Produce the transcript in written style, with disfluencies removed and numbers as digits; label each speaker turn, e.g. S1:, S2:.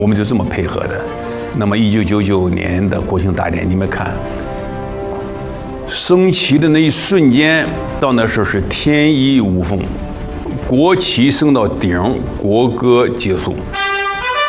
S1: 我们就这么配合的。那么1999年的国庆大典，你们看，升旗的那一瞬间，到那时候是天衣无缝，国旗升到顶，国歌结束。